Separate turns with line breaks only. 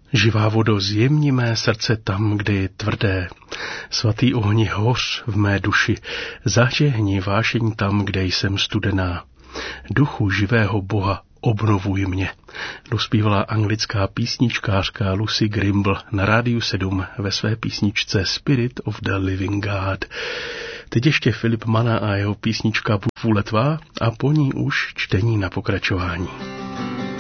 Živá vodo, zjemni mé srdce tam, kde je tvrdé. Svatý ohni, hoř v mé duši, zahřehni vášeň tam, kde jsem studená. Duchu živého Boha, obnovuj mě, dospívala anglická písničkářka Lucy Grimble na Rádiu 7 ve své písničce Spirit of the Living God. Teď ještě Filip Mana a jeho písnička Buď vůle tvá a po ní už čtení na pokračování.